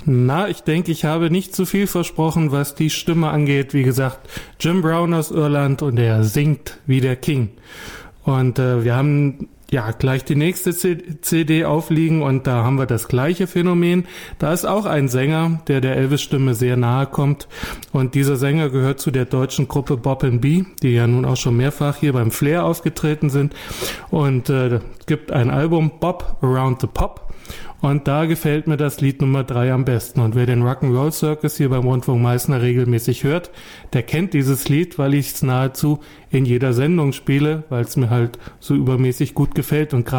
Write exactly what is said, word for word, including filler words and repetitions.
Na, ich denke, ich habe nicht zu viel versprochen, was die Stimme angeht. Wie gesagt, Jim Brown aus Irland und er singt wie der King. Und äh, wir haben ja gleich die nächste C D aufliegen und da haben wir das gleiche Phänomen. Da ist auch ein Sänger, der der Elvis-Stimme sehr nahe kommt. Und dieser Sänger gehört zu der deutschen Gruppe Bob and Bee, die ja nun auch schon mehrfach hier beim Flair aufgetreten sind. Und äh, es gibt ein Album, Bob Around the Pop. Und da gefällt mir das Lied Nummer drei am besten. Und wer den Rock'n'Roll Circus hier beim Rundfunk Meißner regelmäßig hört, der kennt dieses Lied, weil ich es nahezu in jeder Sendung spiele, weil es mir halt so übermäßig gut gefällt. Und gerade